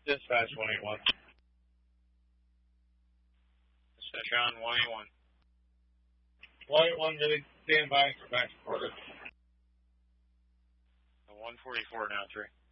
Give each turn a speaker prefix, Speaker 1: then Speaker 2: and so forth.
Speaker 1: Dispatch 181.
Speaker 2: Dispatch on 181.
Speaker 1: 181, really stand by for back quarter.
Speaker 2: 144 now, 3.